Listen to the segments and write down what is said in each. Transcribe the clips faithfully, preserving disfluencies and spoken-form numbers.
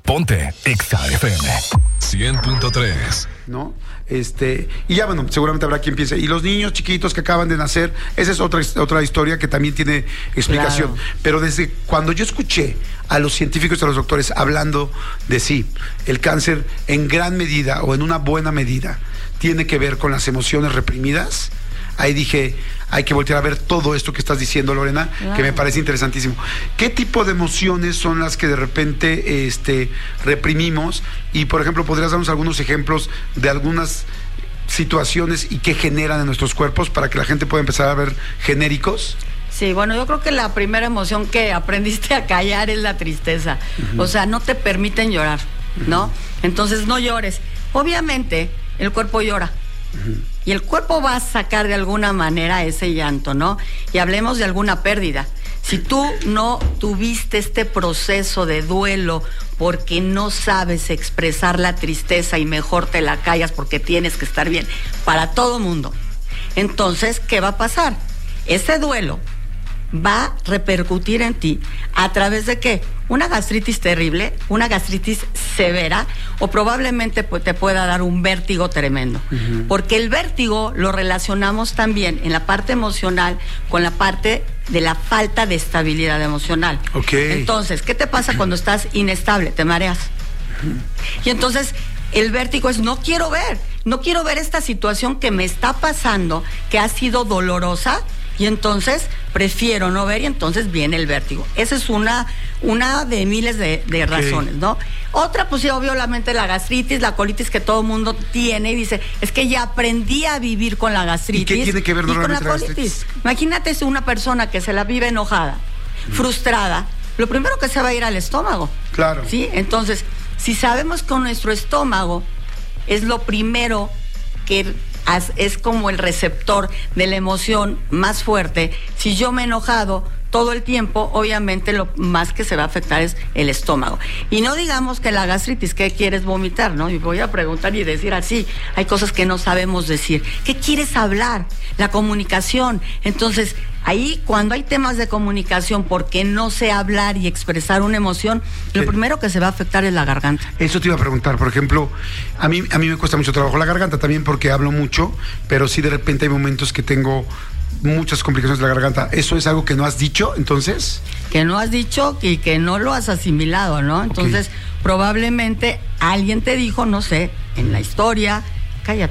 Ponte Exa F M cien punto tres. ¿No? Este, y ya bueno, seguramente habrá quien piense. Y los niños chiquitos que acaban de nacer, esa es otra, otra historia que también tiene explicación. Claro. Pero desde cuando yo escuché a los científicos y a los doctores hablando de sí, el cáncer en gran medida o en una buena medida tiene que ver con las emociones reprimidas, ahí dije, hay que voltear a ver todo esto que estás diciendo, Lorena, claro, que me parece interesantísimo. ¿Qué tipo de emociones son las que de repente este, reprimimos? Y, por ejemplo, ¿podrías darnos algunos ejemplos de algunas situaciones y qué generan en nuestros cuerpos para que la gente pueda empezar a ver genéricos? Sí, bueno, yo creo que la primera emoción que aprendiste a callar es la tristeza. Uh-huh. O sea, no te permiten llorar, ¿no? Uh-huh. Entonces, no llores. Obviamente, el cuerpo llora. Uh-huh. Y el cuerpo va a sacar de alguna manera ese llanto, ¿no? Y hablemos de alguna pérdida. Si tú no tuviste este proceso de duelo porque no sabes expresar la tristeza y mejor te la callas porque tienes que estar bien para todo mundo, entonces, ¿qué va a pasar? Ese duelo va a repercutir en ti a través de ¿qué? Una gastritis terrible, una gastritis severa, o probablemente te pueda dar un vértigo tremendo. Uh-huh. Porque el vértigo lo relacionamos también en la parte emocional con la parte de la falta de estabilidad emocional. Okay. Entonces, ¿qué te pasa cuando estás inestable? Te mareas. Uh-huh. Y entonces el vértigo es, no quiero ver, no quiero ver esta situación que me está pasando, que ha sido dolorosa, y entonces prefiero no ver, y entonces viene el vértigo. Esa es una, una de miles de, de razones, okay, ¿no? Otra, pues sí, obviamente la gastritis, la colitis que todo mundo tiene y dice, es que ya aprendí a vivir con la gastritis. ¿Y qué tiene que ver normalmente con la colitis? colitis? Imagínate si una persona que se la vive enojada, mm. frustrada, lo primero que se va a ir al estómago. Claro. ¿Sí? Entonces, si sabemos que nuestro estómago es lo primero que es como el receptor de la emoción más fuerte, si yo me he enojado todo el tiempo, obviamente lo más que se va a afectar es el estómago. Y no digamos que la gastritis, ¿qué quieres vomitar? ¿No? Y voy a preguntar y decir así, hay cosas que no sabemos decir. ¿Qué quieres hablar? La comunicación. Entonces, ahí cuando hay temas de comunicación, porque no sé hablar y expresar una emoción, lo sí. primero que se va a afectar es la garganta. Eso te iba a preguntar, por ejemplo, a mí, a mí me cuesta mucho trabajo la garganta también porque hablo mucho, pero sí de repente hay momentos que tengo muchas complicaciones de la garganta. ¿Eso es algo que no has dicho, entonces? Que no has dicho y que no lo has asimilado, ¿no? Entonces, okay, probablemente alguien te dijo, no sé, en la historia, cállate,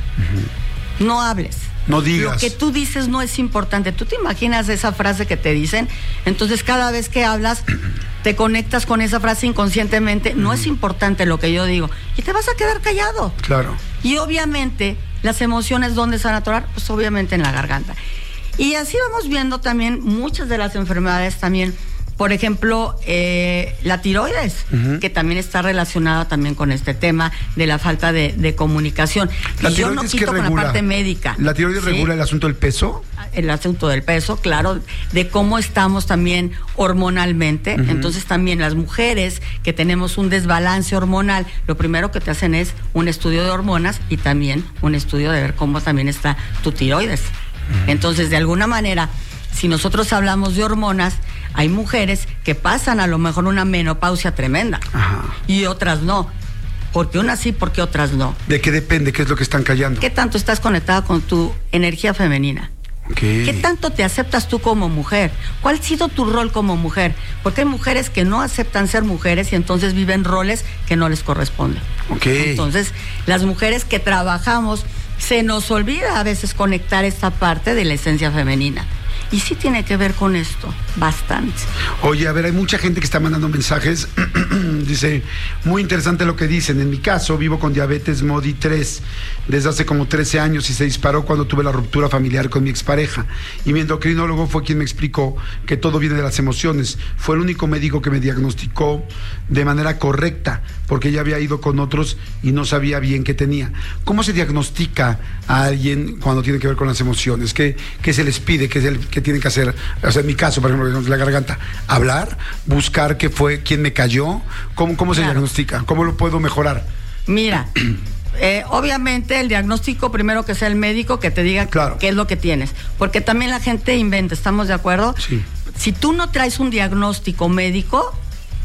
uh-huh, no hables. No digas. Lo que tú dices no es importante. ¿Tú te imaginas esa frase que te dicen? Entonces, cada vez que hablas, te conectas con esa frase inconscientemente. No uh-huh, es importante lo que yo digo. Y te vas a quedar callado. Claro. Y obviamente, las emociones, ¿dónde se van a atorar? Pues obviamente en la garganta. Y así vamos viendo también muchas de las enfermedades también. Por ejemplo, eh, la tiroides, uh-huh, que también está relacionada también con este tema de la falta de, de comunicación. La y yo no quito con la parte médica. ¿La tiroides, ¿sí?, regula el asunto del peso? El asunto del peso, claro, de cómo estamos también hormonalmente. Uh-huh. Entonces también las mujeres que tenemos un desbalance hormonal, lo primero que te hacen es un estudio de hormonas y también un estudio de ver cómo también está tu tiroides. Uh-huh. Entonces, de alguna manera, si nosotros hablamos de hormonas, hay mujeres que pasan a lo mejor una menopausia tremenda. Ajá. Y otras no. Porque unas sí, porque otras no. ¿De qué depende? ¿Qué es lo que están callando? ¿Qué tanto estás conectada con tu energía femenina? Okay. ¿Qué tanto te aceptas tú como mujer? ¿Cuál ha sido tu rol como mujer? Porque hay mujeres que no aceptan ser mujeres y entonces viven roles que no les corresponden. Okay. Entonces, las mujeres que trabajamos, se nos olvida a veces conectar esta parte de la esencia femenina. Y sí tiene que ver con esto, bastante. Oye, a ver, hay mucha gente que está mandando mensajes. Dice, muy interesante lo que dicen. En mi caso, vivo con diabetes MODY tres desde hace como trece años y se disparó cuando tuve la ruptura familiar con mi expareja. Y mi endocrinólogo fue quien me explicó que todo viene de las emociones. Fue el único médico que me diagnosticó de manera correcta, porque ella había ido con otros y no sabía bien qué tenía. ¿Cómo se diagnostica a alguien cuando tiene que ver con las emociones? ¿Qué, qué se les pide? ¿Qué es el que tienen que hacer? O sea, en mi caso, por ejemplo, la garganta, hablar, buscar qué fue, quién me cayó, cómo, cómo se claro. diagnostica, cómo lo puedo mejorar. Mira, eh, obviamente el diagnóstico primero que sea el médico que te diga claro. qué es lo que tienes, porque también la gente inventa, ¿estamos de acuerdo? Sí. Si tú no traes un diagnóstico médico,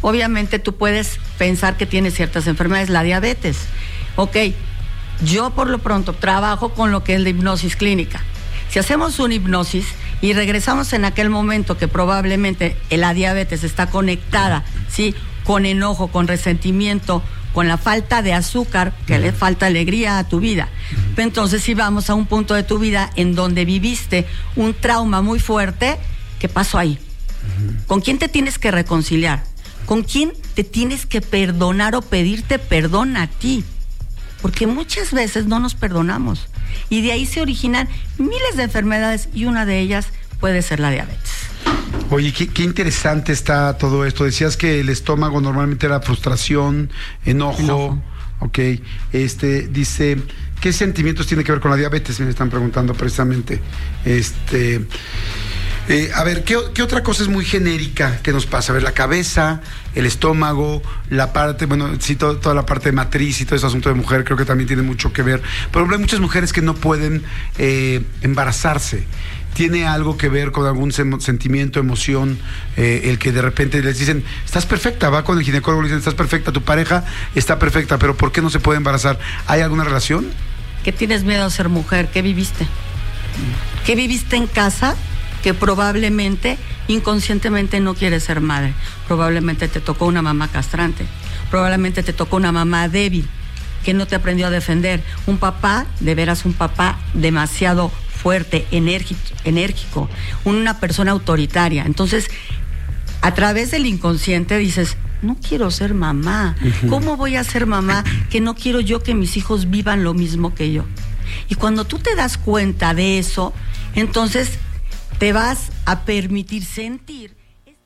obviamente tú puedes pensar que tienes ciertas enfermedades, la diabetes. Ok, yo por lo pronto trabajo con lo que es la hipnosis clínica. Si hacemos una hipnosis y regresamos en aquel momento que probablemente la diabetes está conectada, ¿sí?, con enojo, con resentimiento, con la falta de azúcar, que le falta alegría a tu vida. Entonces, si vamos a un punto de tu vida en donde viviste un trauma muy fuerte, ¿qué pasó ahí? ¿Con quién te tienes que reconciliar? ¿Con quién te tienes que perdonar o pedirte perdón a ti? Porque muchas veces no nos perdonamos. Y de ahí se originan miles de enfermedades y una de ellas puede ser la diabetes. Oye, qué, qué interesante está todo esto. Decías que el estómago normalmente era frustración, enojo. enojo. Ok, este, dice, ¿qué sentimientos tiene que ver con la diabetes? Me están preguntando precisamente. Este, eh, a ver, ¿qué, ¿qué otra cosa es muy genérica que nos pasa? A ver, la cabeza, el estómago, la parte, bueno, sí, todo, toda la parte de matriz y todo ese asunto de mujer, creo que también tiene mucho que ver. Por ejemplo, hay muchas mujeres que no pueden eh, embarazarse. ¿Tiene algo que ver con algún sentimiento, emoción, eh, el que de repente les dicen, estás perfecta, va con el ginecólogo y le dicen, estás perfecta, tu pareja está perfecta, pero ¿por qué no se puede embarazar? ¿Hay alguna relación? ¿Qué tienes miedo a ser mujer? ¿Qué viviste? ¿Qué viviste en casa que probablemente, inconscientemente no quieres ser madre? Probablemente te tocó una mamá castrante, probablemente te tocó una mamá débil, que no te aprendió a defender, un papá, de veras un papá demasiado fuerte, enérgico, enérgico, una persona autoritaria. Entonces, a través del inconsciente dices, no quiero ser mamá. Uh-huh. ¿Cómo voy a ser mamá que no quiero yo que mis hijos vivan lo mismo que yo? Y cuando tú te das cuenta de eso, entonces te vas a permitir sentir.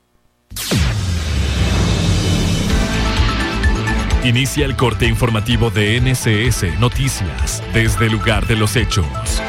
Inicia el corte informativo de N S S Noticias desde el lugar de los hechos.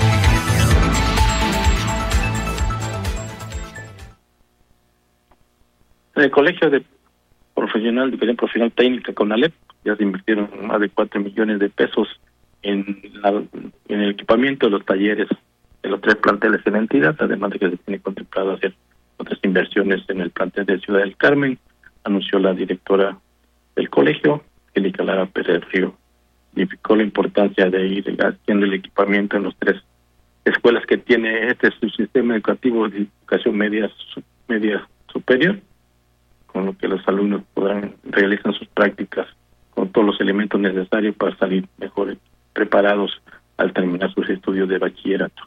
En el Colegio de Profesional, Educación Profesional Técnica CONALEP, ya se invirtieron más de cuatro millones de pesos en, la, en el equipamiento de los talleres de los tres planteles de la entidad, además de que se tiene contemplado hacer otras inversiones en el plantel de Ciudad del Carmen, anunció la directora del colegio, Angélica Lara Pérez Río. Significó la importancia de ir haciendo el equipamiento en las tres escuelas que tiene este subsistema educativo de educación media, media superior, con lo que los alumnos podrán realizar sus prácticas con todos los elementos necesarios para salir mejor preparados al terminar sus estudios de bachillerato.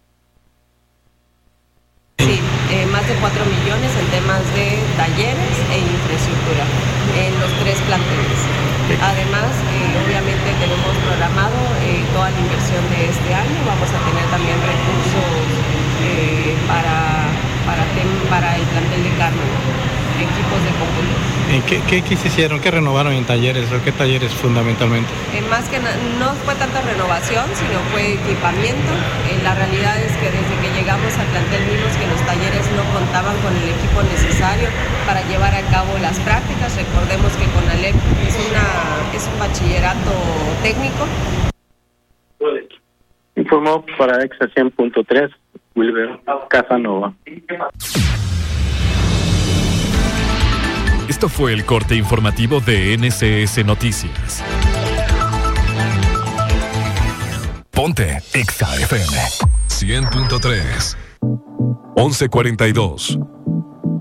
Sí, eh, más de cuatro millones en temas de talleres e infraestructura en los tres planteles. Además, eh, obviamente tenemos programado eh, toda la inversión de este año. Vamos a tener también recursos eh, para, para, tem, para el plantel de Carmen, equipos de cómputo. ¿Qué, qué, ¿Qué se hicieron? ¿Qué renovaron en talleres? ¿O qué talleres fundamentalmente? Eh, más que na- no fue tanta renovación, sino fue equipamiento. Eh, la realidad es que desde que llegamos al plantel vimos que los talleres no contaban con el equipo necesario para llevar a cabo las prácticas. Recordemos que CONALEP es, una, es un bachillerato técnico. Informó para Exa cien punto tres Wilber Casanova. Esto fue el corte informativo de N S S Noticias. Ponte Exa F M cien punto tres once cuarenta y dos